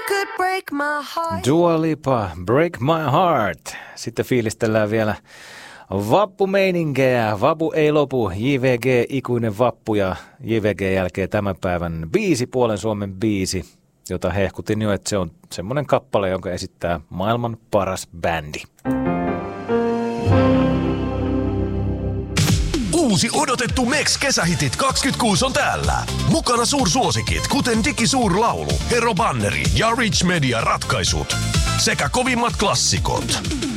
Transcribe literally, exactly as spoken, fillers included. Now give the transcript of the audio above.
could break my heart. Dua Lipa, Break My Heart. Sitten fiilistellään vielä vappumeiningejä. Vapu ei lopu. J V G, ikuinen vappu ja J V G jälkeen tämän päivän biisi, puolen Suomen biisi, jota hehkutin jo, että se on semmoinen kappale, jonka esittää maailman paras bändi. Uusi odotettu M E X-kesähitit kaksikymmentäkuusi on täällä. Mukana suursuosikit, kuten Digisuurlaulu, Hero Banneri ja Rich Media ratkaisut. Sekä kovimmat klassikot.